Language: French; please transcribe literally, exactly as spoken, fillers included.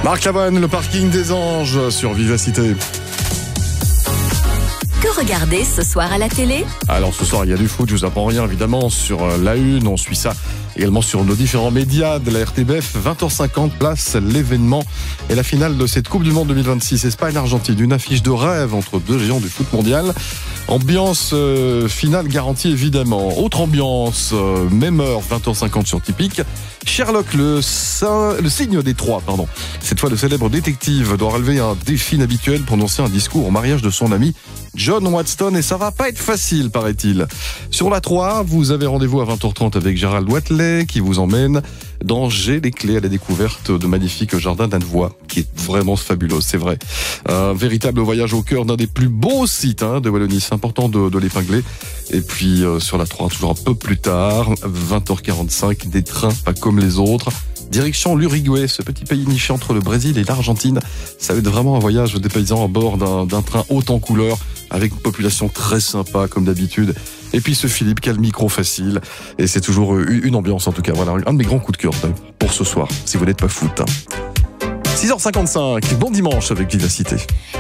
Marc Lavoine, le parking des Anges sur Vivacité. Que regarder ce soir à la télé? Alors ce soir il y a du foot, je vous apprends rien évidemment sur la une, on suit ça également sur nos différents médias de la R T B F. Vingt heures cinquante, place l'événement et la finale de cette Coupe du Monde deux mille vingt-six Espagne-Argentine, une affiche de rêve entre deux géants du foot mondial. Ambiance euh, finale garantie évidemment. Autre ambiance, euh, même heure, vingt heures cinquante sur Typique. Sherlock, le, sein, le signe des trois, pardon. Cette fois, le célèbre détective doit relever un défi inhabituel, prononcer un discours au mariage de son ami John Watson, et ça va pas être facile, paraît-il. Sur la trois, vous avez rendez-vous à vingt heures trente avec Gérald Watley, qui vous emmène dans J'ai les clés à la découverte de magnifiques jardins d'Annevoie, qui est vraiment fabuleux, c'est vrai. Un véritable voyage au cœur d'un des plus beaux sites hein, de Wallonie, c'est important de, de l'épingler. Et puis euh, sur la trois, toujours un peu plus tard, vingt heures quarante-cinq, des trains pas comme les autres. Direction l'Uruguay, ce petit pays niché entre le Brésil et l'Argentine. Ça va être vraiment un voyage des paysans à bord d'un, d'un train haut en couleur, avec une population très sympa comme d'habitude. Et puis ce Philippe qui a le micro facile. Et c'est toujours une ambiance en tout cas. Voilà, un de mes grands coups de cœur pour ce soir, si vous n'êtes pas foot. six heures cinquante-cinq, bon dimanche avec Vivacité.